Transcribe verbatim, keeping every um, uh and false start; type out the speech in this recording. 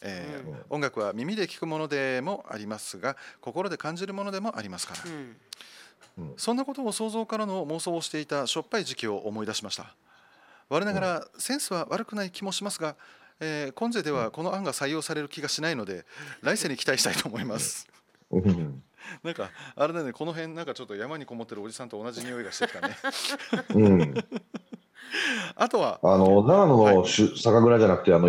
えーうん音楽は耳で聞くものでもありますが、心で感じるものでもありますから。 うんうんそんなことを想像からの妄想をしていたしょっぱい時期を思い出しました。我ながらセンスは悪くない気もしますが、えー、今世ではこの案が採用される気がしないので、来世に期待したいと思います。 うんなんかあれだね、この辺なんかちょっと山にこもってるおじさんと同じ匂いがしてきたね。 うん。 あとは、 あの、長野はいの酒酒蔵じゃなくて、あの、